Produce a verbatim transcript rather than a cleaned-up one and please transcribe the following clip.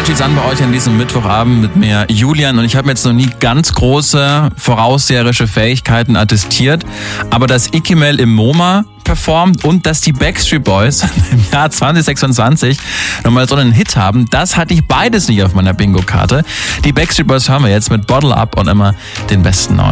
Energy Sun bei euch an diesem Mittwochabend mit mir, Julian. Und ich habe jetzt noch nie ganz große vorausseherische Fähigkeiten attestiert. Aber dass Ikimel im MoMA performt und dass die Backstreet Boys im Jahr zwanzig sechsundzwanzig nochmal so einen Hit haben, das hatte ich beides nicht auf meiner Bingo-Karte. Die Backstreet Boys hören wir jetzt mit Bottle Up und immer den besten neuen.